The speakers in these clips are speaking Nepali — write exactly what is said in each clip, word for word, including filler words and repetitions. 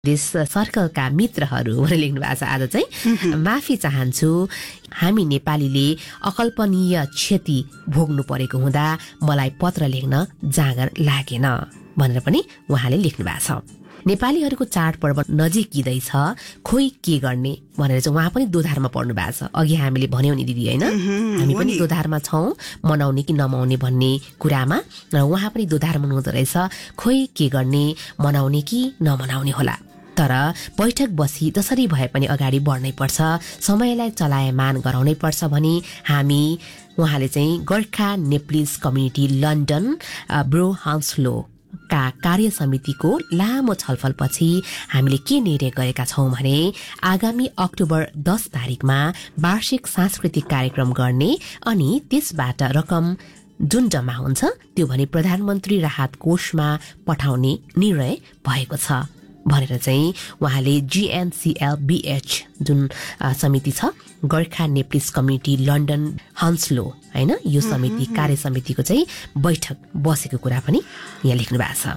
देश सर्कलका मित्रहरू भनेर लेख्नु भएको छ। आज चाहिँ माफी चाहन्छु, हामी नेपालीले अकल्पनीय क्षति भोग्नु परेको हुँदा मलाई पत्र लेख्न जाँगर लागेन भनेर पनि उहाँले लेख्नु भएको छ। नेपालीहरूको चाडपर्व नजिकिँदैछ, खोइ के गर्ने भनेर चाहिँ उहाँ पनि दोधारमा पर्नु भएको छ। अघि हामीले भन्यौं नि दिदी होइन, हामी पनि दोधारमा छौं, मनाउने कि नमनाउने भन्ने कुरामा, र उहाँ पनि दोधारमा हुनुहुँदो रहेछ, खोइ के गर्ने, मनाउने कि नमनाउने होला। तर बैठक बसी जसरी भए पनि अगाडि बढ्नै पर्छ, समयलाई चलायमान गराउनै पर्छ भनी हामी उहाँले चाहिँ Gorkha Nepalese community London bro हान्सलो का कार्य समितिको लामो छलफलपछि हामीले के निर्णय गरेका छौं भने आगामी अक्टोबर दस तारिकमा वार्षिक सांस्कृतिक कार्यक्रम गर्ने अनि त्यसबाट रकम जुन जम्मा हुन्छ त्यो भने प्रधानमन्त्री राहत कोषमा पठाउने निर्णय भएको छ भनेर चाहिँ उहाँले जीएनसीएलबीएच जुन समिति छ, गोर्खा नेप्लिज कम्युनिटी लन्डन हन्सलो हैन, यो समिति कार्य समितिको चाहिँ बैठक बसेको कुरा पनि यहाँ लेख्नु भएको छ।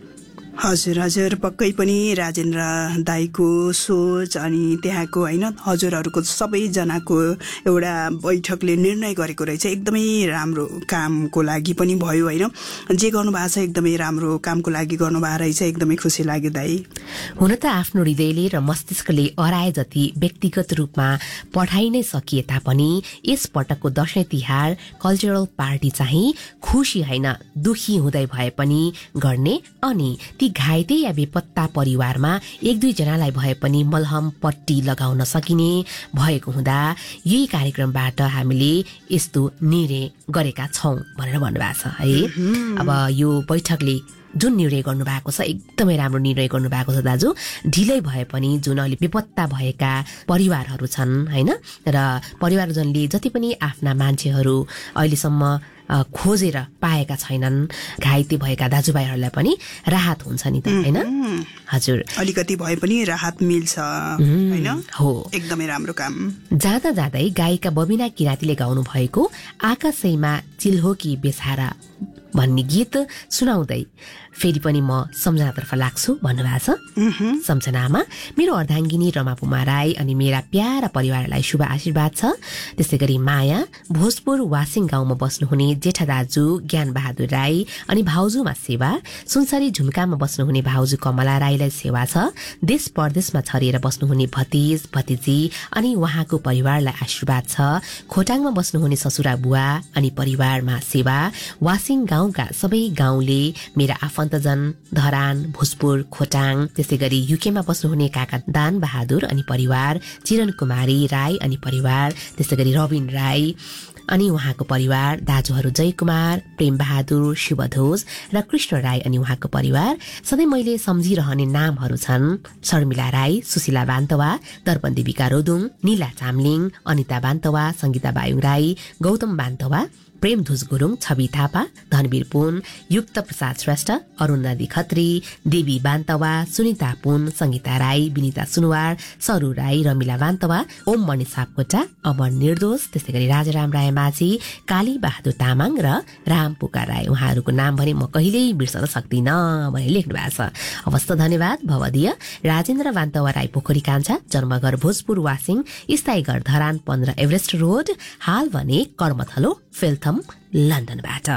हजुर हजुर पक्कै पनि राजेन्द्र दाईको सोच अनि त्यहाँको होइन हजुरहरूको सबैजनाको एउटा बैठकले निर्णय गरेको रहेछ। एकदमै राम्रो कामको लागि पनि भयो होइन, जे गर्नु भएको छ एकदमै राम्रो कामको लागि गर्नुभएको रहेछ, एकदमै खुसी लाग्यो दाई। हुन त आफ्नो हृदयले र मस्तिष्कले अराए जति व्यक्तिगत रूपमा पठाइ नै सकिए तापनि यस पटकको दशैं तिहार कल्चरल पार्टी चाहिँ खुसी होइन दुखी हुँदै भए पनि गर्ने अनि घाइते या बेपत्ता परिवारमा एक दुई जनालाई भए पनि मलहम पट्टी लगाउन सकिने भएको हुँदा यही कार्यक्रमबाट हामीले यस्तो निर्णय गरेका छौं भनेर भन्नुभएको छ है। अब यो बैठकले जुन निर्णय गर्नुभएको छ एकदमै राम्रो निर्णय गर्नुभएको छ दाजु। ढिलै भए पनि जुन अहिले बेपत्ता भएका परिवारहरू छन् होइन, र परिवारजनले जति पनि आफ्ना मान्छेहरू अहिलेसम्म खोजेर पाएका छैनन्, घाइते भएका दाजुभाइहरूलाई पनि राहत हुन्छ नि त हैन। हजुर अलिकति भए पनि राहत मिल्छ हैन। हो, एकदमै राम्रो काम। जाँदा जाँदै गायिका बबिना किरातीले गाउनु भएको आकाशैमा चिल्हो कि बेसारा भन्ने गीत सुनाउँदै फेरि पनि म सम्झनातर्फ लाग्छु भन्नुभएको छ। सम्झनामा मेरो अर्धाङ्गिनी रमापुमा राई अनि मेरा प्यारा परिवारलाई शुभ आशीर्वाद छ। त्यसै गरी माया भोजपुर वासिङ गाउँमा बस्नुहुने जेठा दाजु ज्ञान बहादुर राई अनि भाउजूमा सेवा, सुनसरी झुम्कामा बस्नुहुने भाउजू कमला राईलाई सेवा छ। देश परदेशमा छरिएर बस्नुहुने भतिज भतिजी अनि उहाँको परिवारलाई आशीर्वाद छ। खोटाङमा बस्नुहुने ससुरा बुवा अनि परिवारमा सेवा। वासिङ गाउँका सबै गाउँले मेरा आफन्तजन धरान भोजपुर खोटाङ, त्यसै गरी युकेमा बस्नुहुने काका दान बहादुर अनि परिवार, चिरन कुमारी राई अनि परिवार, त्यसै गरी रविन राई अनि उहाँको परिवार, दाजुहरू जय कुमार, प्रेम बहादुर, शिवध्वज र कृष्ण राई अनि उहाँको परिवार। सधैँ मैले सम्झिरहने नामहरू छन् शर्मिला राई, सुशीला बान्तवा, दर्पण देविका रोदुङ, नीला चामलिङ, अनिता बान्तवा, संगीता बायुङ राई, गौतम बान्तवा, प्रेम धुज गुरुङ, छवि थापा, धनवीर पुन, युक्त प्रसाद श्रेष्ठ, अरुण नदी खत्री, देवी बान्तवा, सुनिता पुन, संगीता राई, विनिता सुनवार, सरू राई, रमिला बान्तवा, ओम मणि सापकोटा, अमर निर्दोष, त्यसै गरी राजाराम राय माझी, काली बहादुर तामाङ र राम पुकार राई। उहाँहरूको नाम भने म कहिल्यै बिर्सन सक्दिन भनेर लेख्नु भएको छ। अवश्य धन्यवाद। भवदीय राजेन्द्र बान्तवा राई पोखरी कान्छा, जन्मघर भोजपुर वासिङ, स्थायी घर धरान पन्ध्र एभरेस्ट रोड, हाल भने कर्मथलो फेल्थम लन्डनबाट।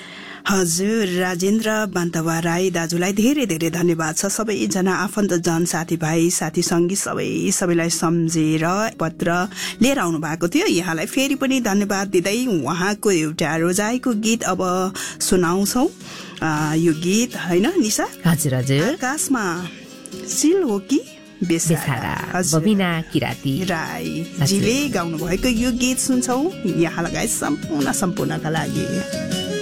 हजुर राजेन्द्र बान्तवा राई दाजुलाई धेरै धेरै धन्यवाद छ। सबैजना आफन्तजन साथीभाइ साथी सङ्गी सबै सबैलाई सम्झेर पत्र लिएर आउनु भएको थियो। यहाँलाई फेरि पनि धन्यवाद दिँदै उहाँको एउटा रोजाइको गीत अब सुनाउँछौ। यो गीत होइन निशा? हजुर हजुर। आकाशमा सिल हो कि बेसारा, बबिना किराती राई जीले गाउनु भएको यो गीत सुन्छौ। यहाँ लगायत सम्पूर्ण सम्पूर्णका लागि।